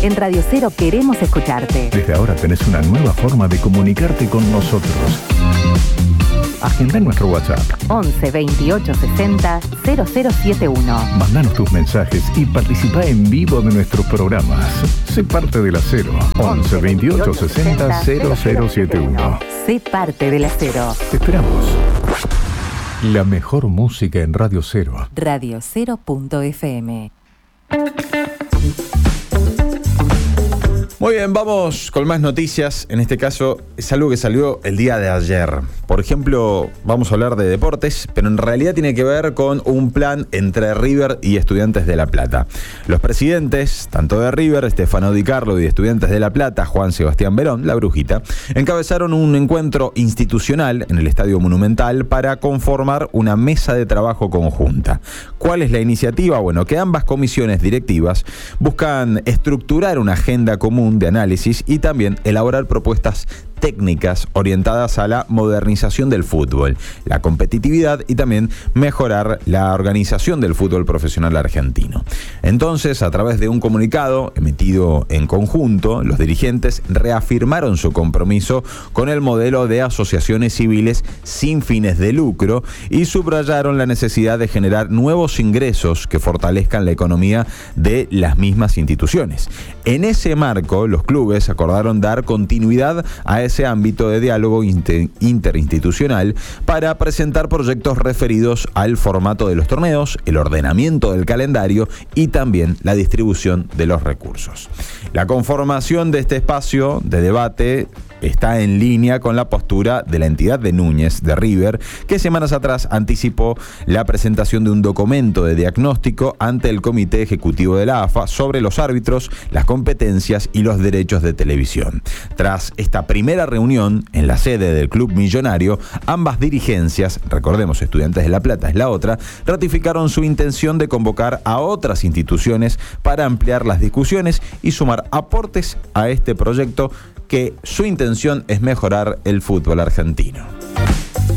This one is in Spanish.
En Radio Cero queremos escucharte. Desde ahora tenés una nueva forma de comunicarte con nosotros. Agenda en nuestro WhatsApp 11 28 60 0071. Mandanos tus mensajes y participa en vivo de nuestros programas. Sé parte de la Cero 11 28 60 0071. Sé parte de la Cero. Te esperamos. La mejor música en Radio Cero. Radio0.fm. Muy bien, vamos con más noticias. En este caso es algo que salió el día de ayer. Por ejemplo, vamos a hablar de deportes, pero en realidad tiene que ver con un plan entre River y Estudiantes de La Plata. Los presidentes, tanto de River, Stefano Di Carlo, y de Estudiantes de La Plata, Juan Sebastián Verón, la Brujita, encabezaron un encuentro institucional en el Estadio Monumental para conformar una mesa de trabajo conjunta. ¿Cuál es la iniciativa? Bueno, que ambas comisiones directivas buscan estructurar una agenda común de análisis y también elaborar propuestas técnicas orientadas a la modernización del fútbol, la competitividad y también mejorar la organización del fútbol profesional argentino. Entonces, a través de un comunicado emitido en conjunto, los dirigentes reafirmaron su compromiso con el modelo de asociaciones civiles sin fines de lucro y subrayaron la necesidad de generar nuevos ingresos que fortalezcan la economía de las mismas instituciones. En ese marco, los clubes acordaron dar continuidad a ese ámbito de diálogo interinstitucional para presentar proyectos referidos al formato de los torneos, el ordenamiento del calendario y también la distribución de los recursos. La conformación de este espacio de debate está en línea con la postura de la entidad de Núñez, de River, que semanas atrás anticipó la presentación de un documento de diagnóstico ante el Comité Ejecutivo de la AFA sobre los árbitros, las competencias y los derechos de televisión. Tras esta primera reunión en la sede del Club Millonario, ambas dirigencias, recordemos Estudiantes de La Plata es la otra, ratificaron su intención de convocar a otras instituciones para ampliar las discusiones y sumar aportes a este proyecto que su intención es mejorar el fútbol argentino.